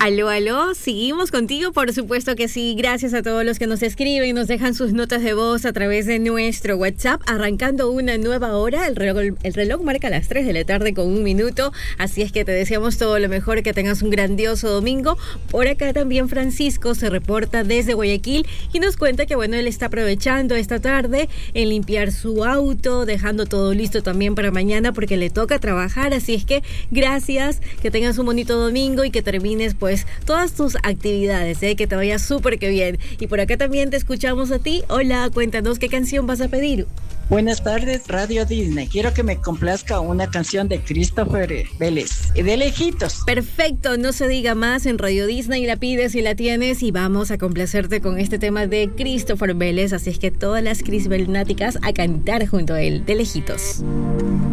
Aló, aló, seguimos contigo, por supuesto que sí. Gracias a todos los que nos escriben y nos dejan sus notas de voz a través de nuestro WhatsApp, arrancando una nueva hora. El reloj marca las 3 de la tarde con 1 minuto, así es que te deseamos todo lo mejor, que tengas un grandioso domingo. Por acá también Francisco se reporta desde Guayaquil y nos cuenta que bueno, él está aprovechando esta tarde en limpiar su auto, dejando todo listo también para mañana porque le toca trabajar, así es que gracias, que tengas un bonito domingo y que termines pues todas tus actividades, que te vaya súper que bien. Y por acá también te escuchamos a ti. Hola, cuéntanos qué canción vas a pedir. Buenas tardes, Radio Disney. Quiero que me complazca una canción de Christopher Vélez, de lejitos. Perfecto, no se diga más. En Radio Disney la pides y la tienes y vamos a complacerte con este tema de Christopher Vélez. Así es que todas las crisbelnáticas a cantar junto a él, de lejitos.